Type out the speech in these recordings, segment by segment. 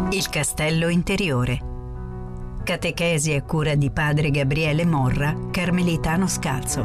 Il castello interiore. Catechesi a cura di padre Gabriele Morra, carmelitano scalzo.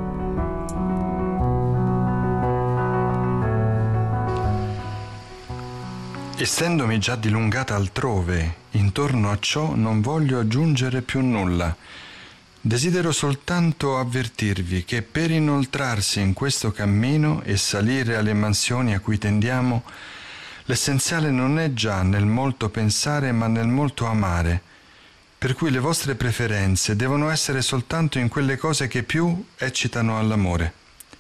Essendomi già dilungata altrove, intorno a ciò non voglio aggiungere più nulla. Desidero soltanto avvertirvi che per inoltrarsi in questo cammino e salire alle mansioni a cui tendiamo, l'essenziale non è già nel molto pensare ma nel molto amare, per cui le vostre preferenze devono essere soltanto in quelle cose che più eccitano all'amore.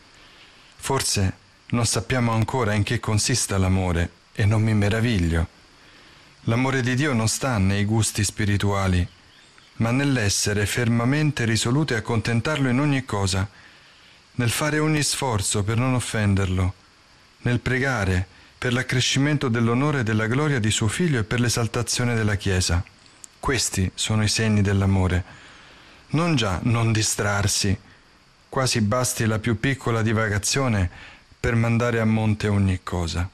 Forse non sappiamo ancora in che consista l'amore e non mi meraviglio. L'amore di Dio non sta nei gusti spirituali, ma nell'essere fermamente risoluti a contentarlo in ogni cosa, nel fare ogni sforzo per non offenderlo, nel pregare per l'accrescimento dell'onore e della gloria di suo Figlio e per l'esaltazione della Chiesa. Questi sono i segni dell'amore. Non già non distrarsi, quasi basti la più piccola divagazione per mandare a monte ogni cosa.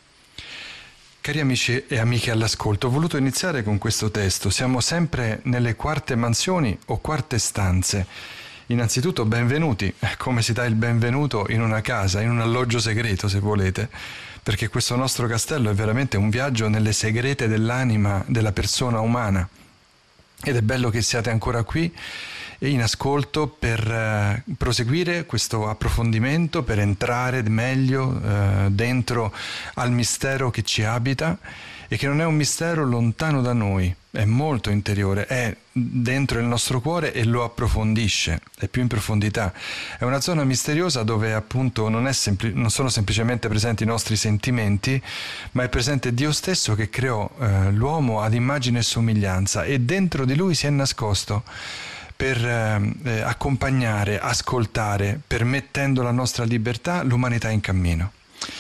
Cari amici e amiche all'ascolto, ho voluto iniziare con questo testo. Siamo sempre nelle quarte mansioni o quarte stanze. Innanzitutto benvenuti, come si dà il benvenuto in una casa, in un alloggio segreto se volete, perché questo nostro castello è veramente un viaggio nelle segrete dell'anima della persona umana. Ed è bello che siate ancora qui in ascolto per proseguire questo approfondimento, per entrare meglio dentro al mistero che ci abita e che non è un mistero lontano da noi, è molto interiore, è dentro il nostro cuore e lo approfondisce, è più in profondità. È una zona misteriosa dove appunto non sono semplicemente presenti i nostri sentimenti, ma è presente Dio stesso che creò l'uomo ad immagine e somiglianza e dentro di lui si è nascosto per accompagnare, ascoltare, permettendo la nostra libertà, l'umanità in cammino.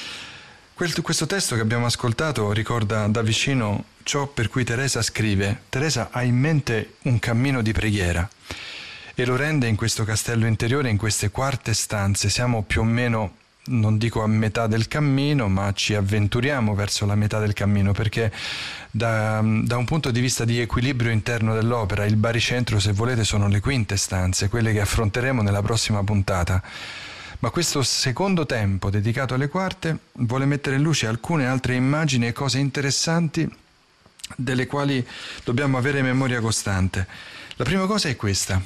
Questo testo che abbiamo ascoltato ricorda da vicino ciò per cui Teresa scrive. Teresa ha in mente un cammino di preghiera e lo rende in questo castello interiore, in queste quarte stanze. Siamo più o meno, non dico a metà del cammino, ma ci avventuriamo verso la metà del cammino, perché da un punto di vista di equilibrio interno dell'opera, il baricentro, se volete, sono le quinte stanze, quelle che affronteremo nella prossima puntata. Ma questo secondo tempo dedicato alle quarte vuole mettere in luce alcune altre immagini e cose interessanti delle quali dobbiamo avere memoria costante. La prima cosa è questa.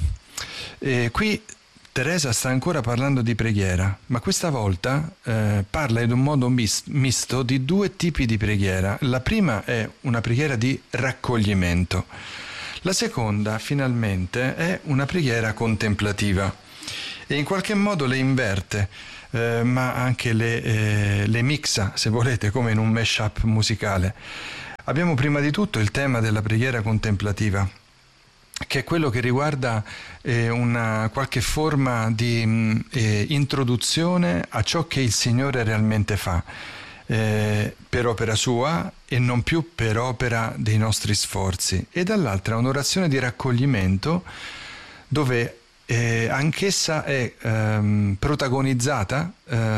Qui Teresa sta ancora parlando di preghiera, ma questa volta parla in un modo misto di due tipi di preghiera. La prima è una preghiera di raccoglimento. La seconda, finalmente, è una preghiera contemplativa. E in qualche modo le inverte, ma anche le mixa, se volete, come in un mashup musicale. Abbiamo prima di tutto il tema della preghiera contemplativa, che è quello che riguarda una qualche forma di introduzione a ciò che il Signore realmente fa, per opera sua e non più per opera dei nostri sforzi. E dall'altra un'orazione di raccoglimento dove anch'essa è protagonizzata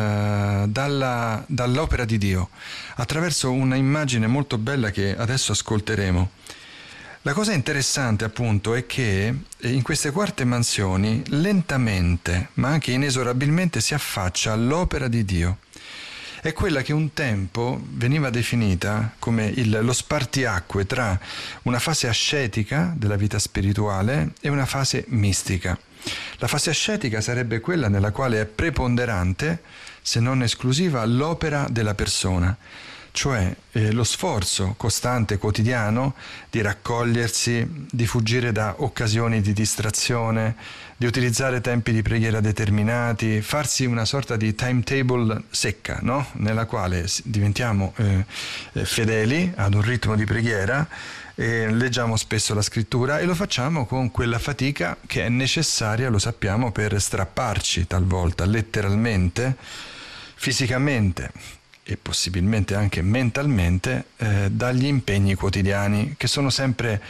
dall'opera di Dio attraverso una immagine molto bella che adesso ascolteremo. La cosa interessante appunto è che in queste quarte mansioni lentamente ma anche inesorabilmente si affaccia all'opera di Dio. È quella che un tempo veniva definita come lo spartiacque tra una fase ascetica della vita spirituale e una fase mistica. La fase ascetica sarebbe quella nella quale è preponderante, se non esclusiva, l'opera della persona, cioè lo sforzo costante, quotidiano, di raccogliersi, di fuggire da occasioni di distrazione, di utilizzare tempi di preghiera determinati, farsi una sorta di timetable secca, no? Nella quale diventiamo fedeli ad un ritmo di preghiera, leggiamo spesso la scrittura e lo facciamo con quella fatica che è necessaria, lo sappiamo, per strapparci talvolta letteralmente, fisicamente e possibilmente anche mentalmente dagli impegni quotidiani che sono sempre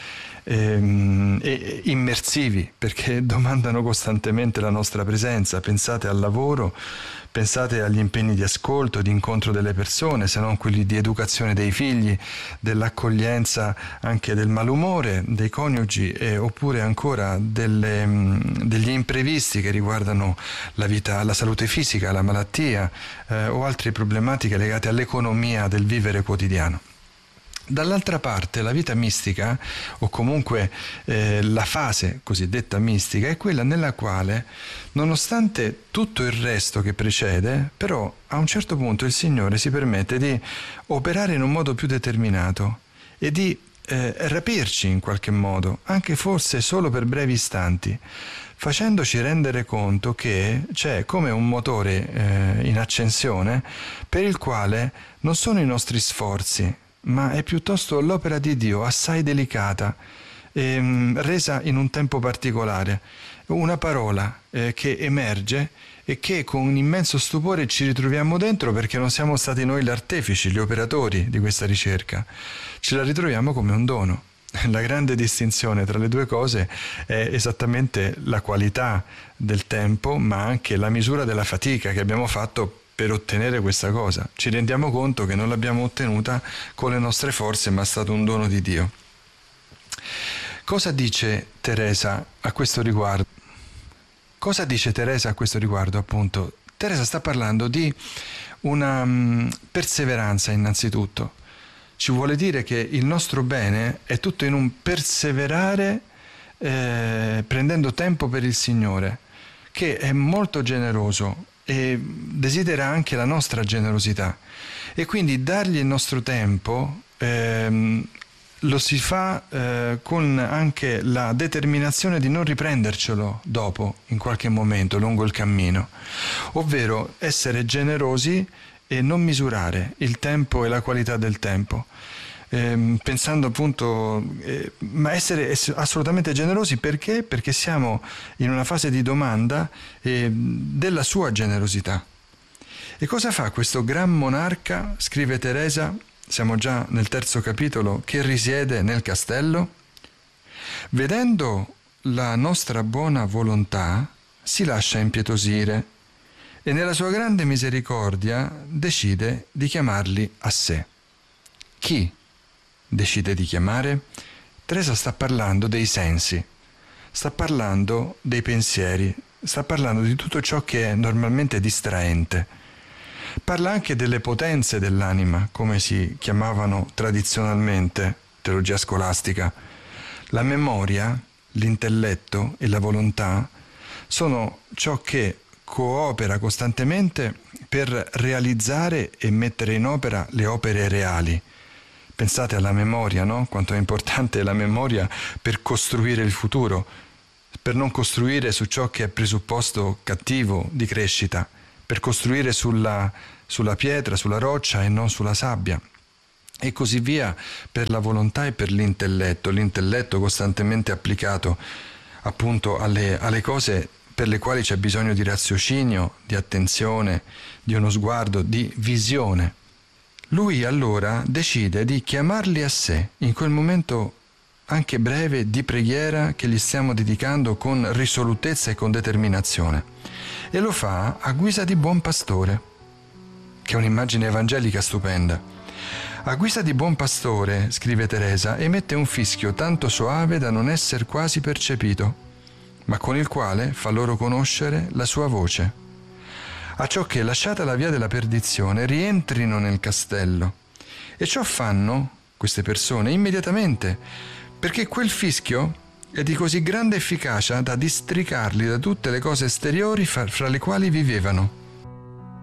immersivi, perché domandano costantemente la nostra presenza. Pensate al lavoro, Pensate agli impegni di ascolto, di incontro delle persone, se non quelli di educazione dei figli, dell'accoglienza anche del malumore dei coniugi, oppure ancora degli imprevisti che riguardano la vita, la salute fisica, la malattia, o altre problematiche legate all'economia del vivere quotidiano. Dall'altra parte la vita mistica, o comunque la fase cosiddetta mistica, è quella nella quale, nonostante tutto il resto che precede, però a un certo punto il Signore si permette di operare in un modo più determinato e di rapirci in qualche modo, anche forse solo per brevi istanti, facendoci rendere conto che c'è come un motore in accensione per il quale non sono i nostri sforzi, ma è piuttosto l'opera di Dio, assai delicata, resa in un tempo particolare, una parola che emerge e che con immenso stupore ci ritroviamo dentro, perché non siamo stati noi gli artefici, gli operatori di questa ricerca, ce la ritroviamo come un dono. La grande distinzione tra le due cose è esattamente la qualità del tempo, ma anche la misura della fatica che abbiamo fatto per ottenere questa cosa. Ci rendiamo conto che non l'abbiamo ottenuta con le nostre forze, ma è stato un dono di Dio. Cosa dice Teresa a questo riguardo? Cosa dice Teresa a questo riguardo, appunto? Teresa sta parlando di una perseveranza innanzitutto. Ci vuole dire che il nostro bene è tutto in un perseverare prendendo tempo per il Signore, che è molto generoso e desidera anche la nostra generosità, e quindi dargli il nostro tempo lo si fa con anche la determinazione di non riprendercelo dopo, in qualche momento lungo il cammino, ovvero essere generosi e non misurare il tempo e la qualità del tempo, pensando appunto, ma essere assolutamente generosi. Perché? Perché siamo in una fase di domanda della sua generosità. E cosa fa questo gran monarca, scrive Teresa, siamo già nel 3° capitolo, che risiede nel castello? Vedendo la nostra buona volontà, si lascia impietosire e nella sua grande misericordia decide di chiamarli a sé. Chi decide di chiamare? Teresa sta parlando dei sensi, sta parlando dei pensieri, sta parlando di tutto ciò che è normalmente distraente. Parla anche delle potenze dell'anima, come si chiamavano tradizionalmente, teologia scolastica. La memoria, l'intelletto e la volontà sono ciò che coopera costantemente per realizzare e mettere in opera le opere reali. Pensate alla memoria, no? Quanto è importante la memoria per costruire il futuro, per non costruire su ciò che è presupposto cattivo di crescita, per costruire sulla pietra, sulla roccia e non sulla sabbia. E così via per la volontà e per l'intelletto costantemente applicato appunto alle cose per le quali c'è bisogno di raziocinio, di attenzione, di uno sguardo, di visione. Lui allora decide di chiamarli a sé in quel momento anche breve di preghiera che gli stiamo dedicando con risolutezza e con determinazione, e lo fa a guisa di buon pastore, che è un'immagine evangelica stupenda. A guisa di buon pastore, scrive Teresa, emette un fischio tanto soave da non esser quasi percepito, ma con il quale fa loro conoscere la sua voce, a ciò che, lasciata la via della perdizione, rientrino nel castello. E ciò fanno queste persone immediatamente, perché quel fischio è di così grande efficacia da districarli da tutte le cose esteriori fra le quali vivevano.